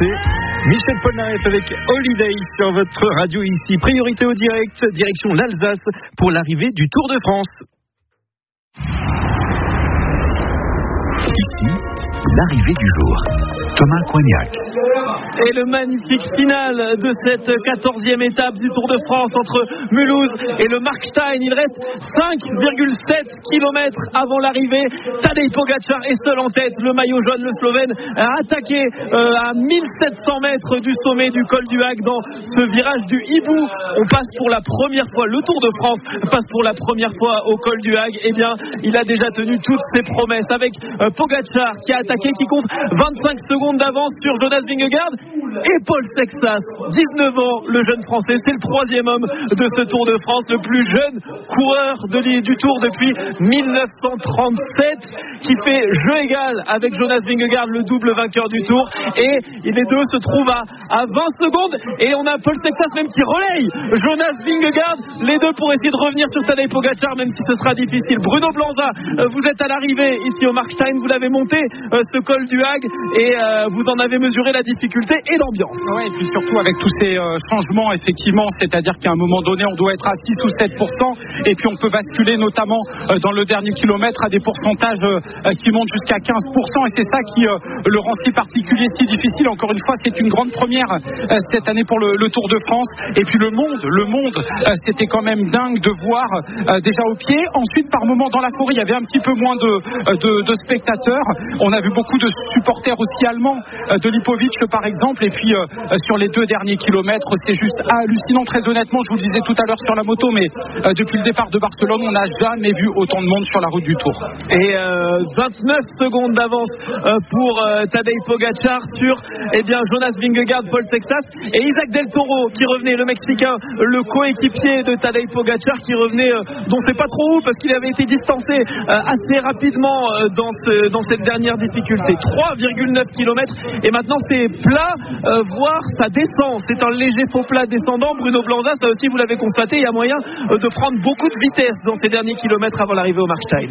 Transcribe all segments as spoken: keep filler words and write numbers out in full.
c'est Michel Polnareff avec Holiday sur votre radio ici. Priorité au direct, direction l'Alsace pour l'arrivée du Tour de France. Ici, l'arrivée du jour. Thomas Coignac. Et le magnifique final de cette quatorzième étape du Tour de France entre Mulhouse et le Markstein. Il reste cinq virgule sept kilomètres avant l'arrivée. Tadej Pogačar est seul en tête. Le maillot jaune, le Slovène, a attaqué euh, à mille sept cents mètres du sommet du col du Hague dans ce virage du hibou. On passe pour la première fois, le Tour de France passe pour la première fois au col du Hague. Eh bien, il a déjà tenu toutes ses promesses avec euh, Pogačar qui a attaqué, qui compte vingt-cinq secondes d'avance sur Jonas Vingegaard. Et Paul Sexas, dix-neuf ans, le jeune français, c'est le troisième homme de ce Tour de France, le plus jeune coureur de du Tour depuis mille neuf cent trente-sept, qui fait jeu égal avec Jonas Vingegaard, le double vainqueur du Tour. Et les deux se trouvent à, à vingt secondes. Et on a Paul Sexas même qui relaye Jonas Vingegaard, les deux pour essayer de revenir sur Tadej Pogačar, même si ce sera difficile. Bruno Blanza, vous êtes à l'arrivée ici au Markstein, vous l'avez monté ce col du Hague et vous en avez mesuré la difficulté et l'ambiance. Oui, et puis surtout avec tous ces euh, changements, effectivement, c'est-à-dire qu'à un moment donné, on doit être à six ou sept pour cent et puis on peut basculer notamment euh, dans le dernier kilomètre à des pourcentages euh, qui montent jusqu'à quinze pour cent et c'est ça qui euh, le rend si particulier, si difficile. Encore une fois, c'est une grande première euh, cette année pour le, le Tour de France. Et puis le monde, le monde, euh, c'était quand même dingue de voir euh, déjà au pied. Ensuite, par moments dans la forêt, il y avait un petit peu moins de, de, de spectateurs. On a vu beaucoup de supporters aussi allemands, euh, de Lipovic par exemple. Et puis euh, sur les deux derniers kilomètres, c'est juste hallucinant. Très honnêtement, je vous le disais tout à l'heure sur la moto, mais euh, depuis le départ de Barcelone, on n'a jamais vu autant de monde sur la route du Tour. Et euh, vingt-neuf secondes d'avance euh, pour euh, Tadej Pogačar sur eh bien, Jonas Vingegaard, Paul Sexas et Isaac Del Toro qui revenait, le Mexicain, le coéquipier de Tadej Pogačar qui revenait, euh, dont c'est pas trop où parce qu'il avait été distancé euh, assez rapidement euh, dans, ce, dans cette dernière difficulté. trois virgule neuf kilomètres et maintenant c'est plat, euh, voire ça descend. C'est un léger faux plat descendant. Bruno Blanza, ça aussi vous l'avez constaté, il y a moyen euh, de prendre beaucoup de vitesse dans ces derniers kilomètres avant l'arrivée au Markstein.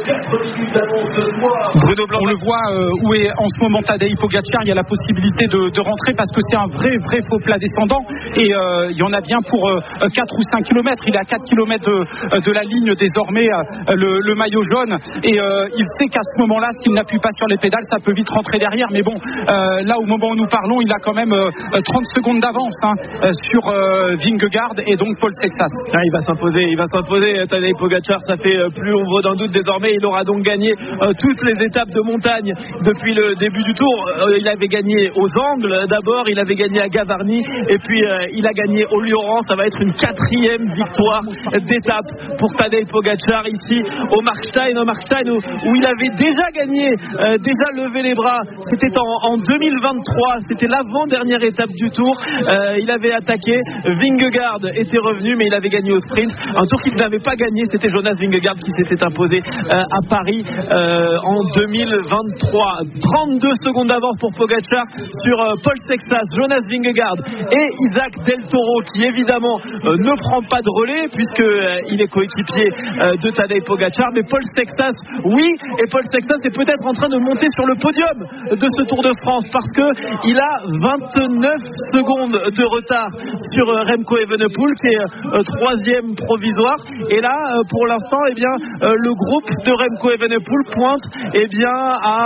Bruno Blanza, on le voit euh, où est en ce moment Tadej Pogačar, il y a la possibilité de, de rentrer parce que c'est un vrai vrai faux plat descendant et euh, il y en a bien pour euh, quatre ou cinq kilomètres. Il est à quatre kilomètres de, de la ligne désormais, euh, le, le maillot jaune et euh, il sait qu'à ce moment-là, s'il n'appuie pas sur les pédales, ça peut vite rentrer derrière. Mais bon, euh, là au moment où nous parlons, il a quand même euh, trente secondes d'avance hein, sur euh, Vingegaard et donc Paul Sexas. Ah, il va s'imposer, il va s'imposer. Tadej Pogačar, ça fait plus l'ombre d'un doute désormais. Il aura donc gagné euh, toutes les étapes de montagne depuis le début du Tour. Euh, il avait gagné aux Angles d'abord, il avait gagné à Gavarnie et puis euh, il a gagné au Lioran. Ça va être une quatrième victoire d'étape pour Tadej Pogačar ici au Markstein, au Markstein où, où il avait déjà gagné, euh, déjà levé les bras. C'était en, en deux mille vingt-trois, c'était l'avant-dernière étape du Tour. Euh, il avait attaqué, Vingegaard était revenu, mais il avait gagné au sprint. Un Tour qu'il n'avait pas gagné, c'était Jonas Vingegaard qui s'était imposé euh, à Paris euh, en deux mille vingt-trois. trente-deux secondes d'avance pour Pogačar sur euh, Paul Sexas, Jonas Vingegaard et Isaac Del Toro qui évidemment euh, ne prend pas de relais puisque euh, il est coéquipier euh, de Tadej Pogačar. Mais Paul Sexas, oui, et Paul Sexas est peut-être en train de monter sur le podium de ce Tour de France parce que il a vingt-neuf secondes de retard sur euh, Remco Evenepoel qui est euh, troisième provisoire. Et là, euh, pour l'instant, eh bien, euh, le groupe de Remco Evenepoel pointe eh bien,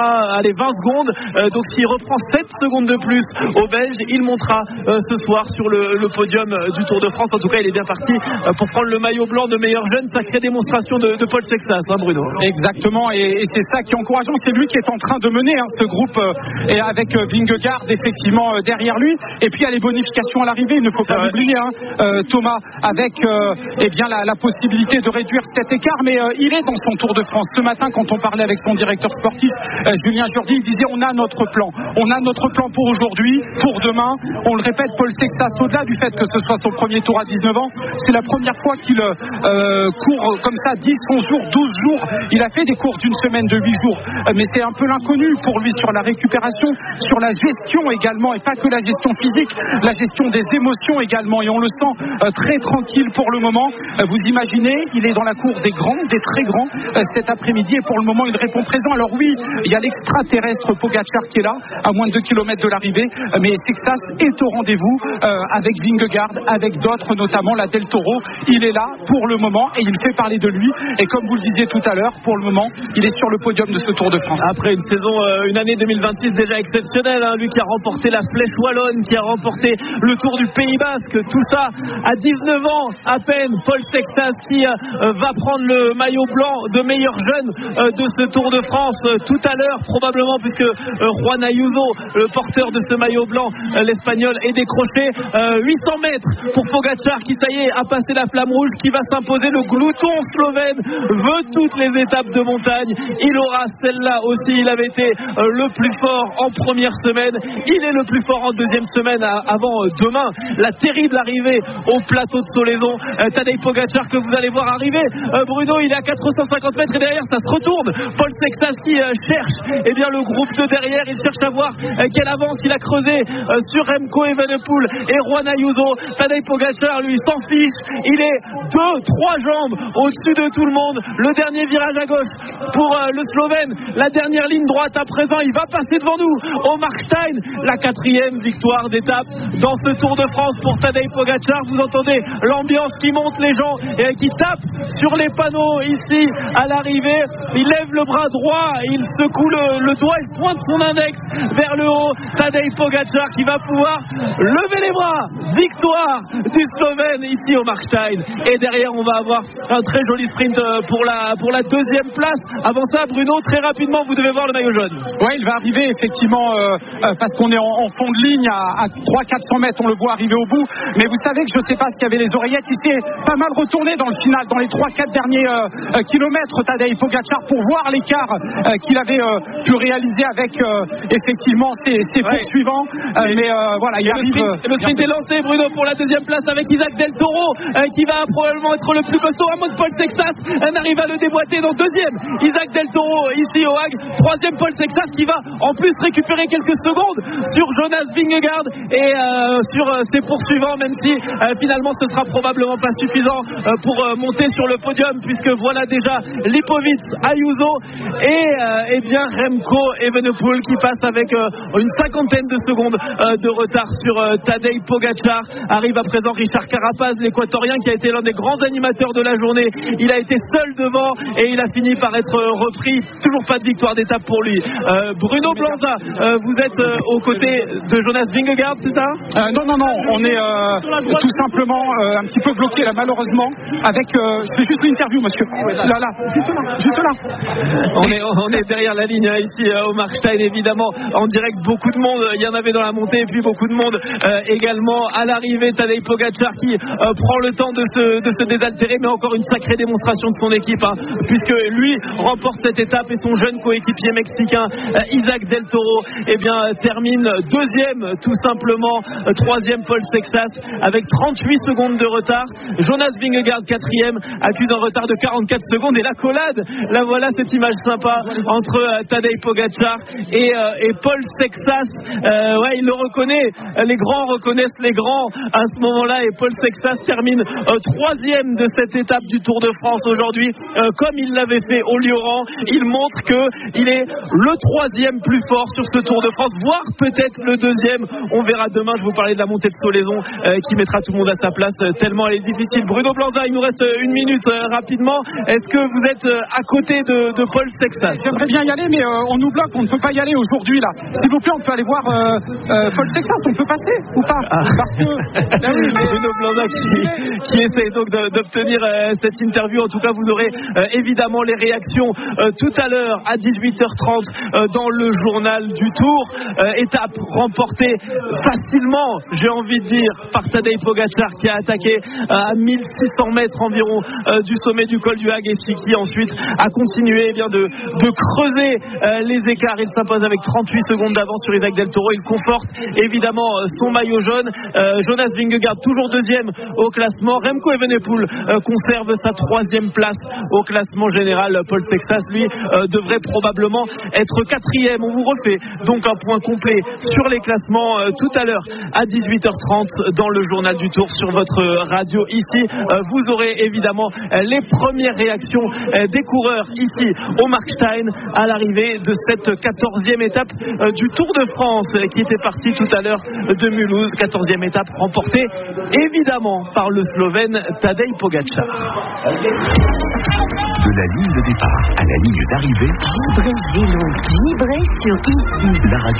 à allez, vingt secondes. Euh, donc s'il reprend sept secondes de plus aux Belges, il montera euh, ce soir sur le, le podium euh, du Tour de France. En tout cas, il est bien parti euh, pour prendre le maillot blanc de meilleur jeune. Sacrée démonstration de, de Paul Sexas, hein, Bruno. Exactement, et, et c'est ça qui est encourageant. C'est lui qui est en train de mener hein, ce groupe euh, et avec euh, Vingegaard effectivement euh, derrière lui. Et puis il y a les bonifications à l'arrivée, il ne faut pas l'oublier, hein, euh, Thomas, avec euh, eh bien, la, la possibilité de réduire cet écart. Mais euh, il est dans son Tour de France. Ce matin, quand on parlait avec son directeur sportif, euh, Julien Jourdi, il disait on a notre plan. On a notre plan pour aujourd'hui, pour demain. On le répète, Paul Sexas, au-delà du fait que ce soit son premier Tour à dix-neuf ans, c'est la première fois qu'il euh, court comme ça dix, onze jours, douze jours. Il a fait des courses d'une semaine de huit jours. Euh, mais c'est un peu l'inconnu pour lui sur la récupération, sur la gestion également effectivement, et pas que la gestion physique, la gestion des émotions également, et on le sent euh, très tranquille pour le moment. Euh, vous imaginez, il est dans la cour des grands, des très grands euh, cet après-midi, et pour le moment il répond présent. Alors oui, il y a l'extraterrestre Pogačar qui est là, à moins de deux kilomètres de l'arrivée, euh, mais Sexas est au rendez-vous euh, avec Vingegaard, avec d'autres, notamment la Del Toro. Il est là pour le moment et il fait parler de lui, et comme vous le disiez tout à l'heure, pour le moment il est sur le podium de ce Tour de France. Après une saison, euh, une année deux mille vingt-six déjà exceptionnelle, hein, lui qui a remporté la Flèche Wallonne, qui a remporté le Tour du Pays Basque, tout ça à dix-neuf ans à peine. Paul Sexas qui euh, va prendre le maillot blanc de meilleur jeune euh, de ce Tour de France euh, tout à l'heure probablement, puisque euh, Juan Ayuso, le porteur de ce maillot blanc, euh, l'espagnol, est décroché. euh, huit cents mètres pour Pogačar qui, ça y est, a passé la flamme rouge, qui va s'imposer. Le glouton slovène veut toutes les étapes de montagne, il aura celle-là aussi. Il avait été euh, le plus fort en première semaine, il est le plus fort en deuxième semaine, à, avant euh, demain la terrible arrivée au plateau de Solaison. euh, Tadej Pogačar que vous allez voir arriver, euh, Bruno, il est à quatre cent cinquante mètres, et derrière ça se retourne. Paul Sexas qui euh, cherche eh bien, le groupe de derrière, il cherche à voir euh, quelle avance il a creusé euh, sur Remco Evenepoel et Juan Ayuso. Tadej Pogačar lui s'en fiche, il est deux, trois jambes au-dessus de tout le monde. Le dernier virage à gauche pour euh, le Slovène, la dernière ligne droite à présent, il va passer devant nous au Markstein. La quatrième victoire d'étape dans ce Tour de France pour Tadej Pogačar. Vous entendez l'ambiance qui monte, les gens et qui tapent sur les panneaux ici à l'arrivée. Il lève le bras droit, il secoue le, le doigt, il pointe son index vers le haut. Tadej Pogačar qui va pouvoir lever les bras. Victoire du Slovène ici au Markstein. Et derrière on va avoir un très joli sprint pour la, pour la deuxième place. Avant ça, Bruno, très rapidement, vous devez voir le maillot jaune. Ouais, il va arriver effectivement euh, euh, parce qu'on est en, en fond de ligne à, à trois cents à quatre cents mètres, on le voit arriver au bout. Mais vous savez que je ne sais pas ce qu'il y avait les oreillettes, il s'est pas mal retourné dans le final, dans les trois quatre derniers euh, euh, kilomètres, Tadej Pogačar, pour voir l'écart euh, qu'il avait euh, pu réaliser avec euh, effectivement ses, ses ouais. poursuivants. Euh, mais euh, voilà, il et arrive. Le sprint, euh, le sprint est lancé, Bruno, pour la deuxième place avec Isaac Del Toro euh, qui va probablement être le plus costaud. Un mot de Paul Sexas, on arrive à le déboîter. Donc deuxième, Isaac Del Toro ici au Hague. Troisième, Paul Sexas qui va en plus récupérer quelques secondes sur Jonas Vingegaard et euh, sur euh, ses poursuivants, même si euh, finalement ce sera probablement pas suffisant euh, pour euh, monter sur le podium, puisque voilà déjà Lipovic, Ayuso et euh, eh bien Remco Evenepoel qui passe avec euh, une cinquantaine de secondes euh, de retard sur euh, Tadej Pogačar. Arrive à présent Richard Carapaz, l'équatorien, qui a été l'un des grands animateurs de la journée. Il a été seul devant et il a fini par être repris. Toujours pas de victoire d'étape pour lui. Euh, Bruno Blanza, euh, vous êtes euh, aux côtés de Jonas Vingegaard, c'est ça? euh, Non, non, non, on est euh, tout simplement euh, un petit peu bloqué là, malheureusement. Avec, euh, je fais juste l'interview, monsieur. Là, là, juste là, juste là. On est, on est derrière la ligne ici euh, au Markstein, évidemment, en direct. Beaucoup de monde, il y en avait dans la montée, et puis beaucoup de monde euh, également à l'arrivée. Tadej Pogačar qui euh, prend le temps de se, de se désaltérer, mais encore une sacrée démonstration de son équipe, hein, puisque lui remporte cette étape et son jeune coéquipier mexicain euh, Isaac Del Toro eh bien, termine deuxième tout simplement. euh, troisième Paul Sexas avec trente-huit secondes de retard. Jonas Vingegaard quatrième accuse un retard de quarante-quatre secondes, et l'accolade, là voilà cette image sympa entre euh, Tadej Pogačar et, euh, et Paul Sexas. euh, ouais, il le reconnaît, les grands reconnaissent les grands à ce moment-là, et Paul Sexas termine euh, troisième de cette étape du Tour de France aujourd'hui, euh, comme il l'avait fait au Lioran. Il montre qu'il est le troisième plus fort sur ce Tour de France, voire peut-être le deuxième. On verra demain. Je vous parlais de la montée de Solaison euh, qui mettra tout le monde à sa place, euh, tellement elle est difficile. Bruno Blanza, il nous reste une minute euh, rapidement. Est-ce que vous êtes euh, à côté de, de Paul Sexas? J'aimerais bien y aller, mais euh, on nous bloque, on ne peut pas y aller aujourd'hui là. S'il vous plaît, on peut aller voir euh, euh, Paul Sexas, on peut passer ou pas? ah. Parce que là, oui, mais... Bruno Blanza qui, qui essaie donc de, d'obtenir euh, cette interview. En tout cas, vous aurez euh, évidemment les réactions euh, tout à l'heure à dix-huit heures trente euh, dans le journal du Tour. Euh, étape remportée facilement, j'ai envie de dire, par Tadej Pogačar, qui a attaqué euh, à mille six cents mètres environ euh, du sommet du col du Hague, et qui ensuite a continué eh bien, de, de creuser euh, les écarts. Il s'impose avec trente-huit secondes d'avance sur Isaac Del Toro. Il conforte évidemment euh, son maillot jaune. Euh, Jonas Vingegaard toujours deuxième au classement. Remco Evenepoel euh, conserve sa troisième place au classement général. Paul Sexas, lui, euh, devrait probablement être quatrième. On vous refait donc un point complet sur les classements euh, tout à l'heure à dix-huit heures trente dans le journal du Tour sur votre radio ici. Euh, vous aurez évidemment euh, les premières réactions euh, des coureurs ici au Markstein à l'arrivée de cette quatorzième étape euh, du Tour de France euh, qui était partie tout à l'heure de Mulhouse. quatorzième étape remportée évidemment par le Slovène Tadej Pogačar. De la ligne de départ à la ligne d'arrivée, Vibrez vélo, vibrez sur ici. la radio